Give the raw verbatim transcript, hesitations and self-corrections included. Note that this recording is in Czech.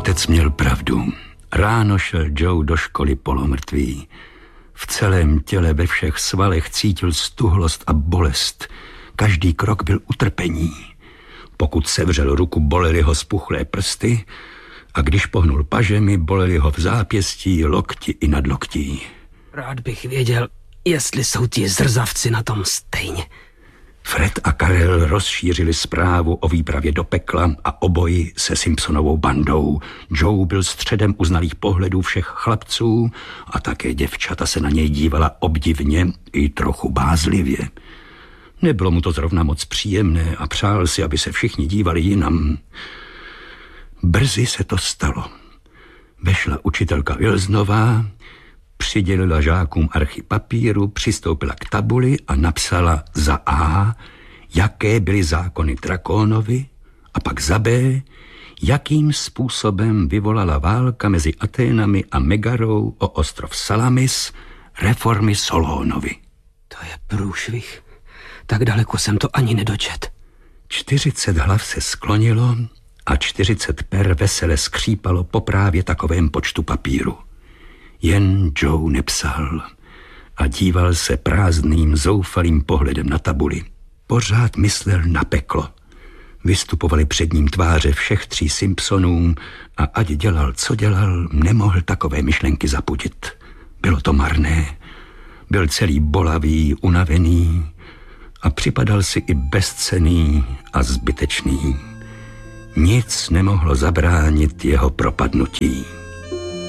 Otec měl pravdu. Ráno šel Joe do školy polomrtvý. V celém těle, ve všech svalech cítil stuhlost a bolest. Každý krok byl utrpení. Pokud sevřel ruku, bolely ho spuchlé prsty a když pohnul pažemi, bolely ho v zápěstí, lokti i nad loktí. Rád bych věděl, jestli jsou ti zrzavci na tom stejně. Fred a Karel rozšířili zprávu o výpravě do pekla a o boji se Simpsonovou bandou. Joe byl středem uznalých pohledů všech chlapců a také děvčata se na něj dívala obdivně i trochu bázlivě. Nebylo mu to zrovna moc příjemné a přál si, aby se všichni dívali jinam. Brzy se to stalo. Vešla učitelka Wilsonová, přidělila žákům archy papíru, přistoupila k tabuli a napsala za A, jaké byly zákony Drakonovi, a pak za B, jakým způsobem vyvolala válka mezi Aténami a Megarou o ostrov Salamis reformy Solónovi. To je průšvih. Tak daleko jsem to ani nedočet. Čtyřicet hlav se sklonilo a čtyřicet per vesele skřípalo po právě takovém počtu papíru. Jen Joe nepsal a díval se prázdným, zoufalým pohledem na tabuli. Pořád myslel na peklo. Vystupovali před ním tváře všech tří Simpsonů a ať dělal, co dělal, nemohl takové myšlenky zapudit. Bylo to marné. Byl celý bolavý, unavený a připadal si i bezcenný a zbytečný. Nic nemohlo zabránit jeho propadnutí.